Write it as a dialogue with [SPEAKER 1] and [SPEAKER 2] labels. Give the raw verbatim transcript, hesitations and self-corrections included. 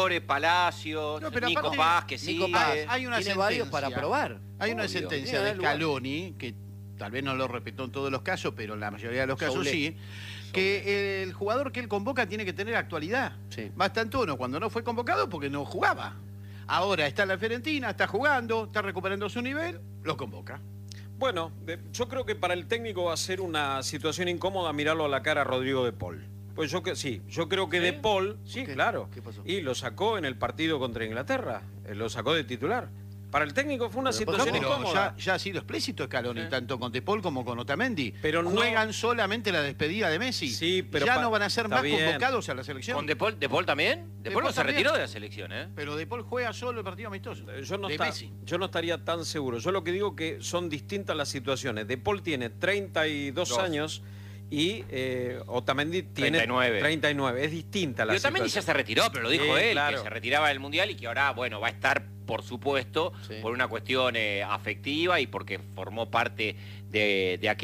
[SPEAKER 1] Flores, Palacios,
[SPEAKER 2] No, pero
[SPEAKER 1] Nico
[SPEAKER 2] aparte,
[SPEAKER 1] Paz, que
[SPEAKER 2] Nico
[SPEAKER 1] sigue.
[SPEAKER 2] Paz, hay una
[SPEAKER 3] Tiene
[SPEAKER 2] sentencia,
[SPEAKER 3] varios para probar.
[SPEAKER 2] Hay una
[SPEAKER 3] Obvio,
[SPEAKER 2] sentencia
[SPEAKER 3] tiene
[SPEAKER 2] de
[SPEAKER 3] que dar lugar.
[SPEAKER 2] Scaloni, que tal vez no lo respetó en todos los casos, pero en la mayoría de los casos
[SPEAKER 3] Soule.
[SPEAKER 2] sí, que el jugador que él convoca tiene que tener actualidad.
[SPEAKER 3] Sí.
[SPEAKER 2] Bastante uno cuando no fue convocado porque no jugaba. Ahora está en la Fiorentina, está jugando, está recuperando su nivel, lo convoca.
[SPEAKER 4] Bueno, de- yo creo que para el técnico va a ser una situación incómoda mirarlo a la cara a Rodrigo de Paul. Pues yo que sí, yo creo que
[SPEAKER 3] ¿Sí?
[SPEAKER 4] de Paul, sí,
[SPEAKER 3] ¿Qué?
[SPEAKER 4] claro.
[SPEAKER 3] ¿Qué pasó?
[SPEAKER 4] Y lo sacó en el partido contra Inglaterra, eh, lo sacó de titular. Para el técnico fue una
[SPEAKER 3] Pero
[SPEAKER 4] situación
[SPEAKER 2] Pero
[SPEAKER 4] incómoda.
[SPEAKER 2] ya, ya ha sido explícito Scaloni,
[SPEAKER 4] Sí.
[SPEAKER 2] tanto con De Paul como con Otamendi.
[SPEAKER 4] Pero no-
[SPEAKER 2] Juegan solamente la despedida de Messi.
[SPEAKER 4] Sí, pero
[SPEAKER 2] ya
[SPEAKER 4] pa-
[SPEAKER 2] no van a ser
[SPEAKER 4] está
[SPEAKER 2] más
[SPEAKER 4] bien.
[SPEAKER 2] convocados a la selección.
[SPEAKER 1] ¿Con De Paul, De Paul también? De,
[SPEAKER 2] De
[SPEAKER 1] Paul no
[SPEAKER 2] Paul
[SPEAKER 1] se
[SPEAKER 2] también.
[SPEAKER 1] retiró de la selección, ¿eh?
[SPEAKER 2] Pero De Paul juega solo el partido amistoso.
[SPEAKER 4] Eh, Yo no,
[SPEAKER 2] de
[SPEAKER 4] está-
[SPEAKER 2] Messi.
[SPEAKER 4] yo no estaría tan seguro. Yo lo que digo que son distintas las situaciones. De Paul tiene treinta y dos
[SPEAKER 1] Dos.
[SPEAKER 4] años y eh, Otamendi tiene
[SPEAKER 1] treinta y nueve.
[SPEAKER 4] treinta y nueve. Es distinta la
[SPEAKER 1] Y Otamendi ya
[SPEAKER 4] situación.
[SPEAKER 1] se retiró, pero lo dijo
[SPEAKER 4] Sí,
[SPEAKER 1] él,
[SPEAKER 4] claro.
[SPEAKER 1] que se retiraba del Mundial y que ahora, bueno, va a estar, por supuesto,
[SPEAKER 3] Sí.
[SPEAKER 1] por una cuestión eh, afectiva y porque formó parte de, de aquel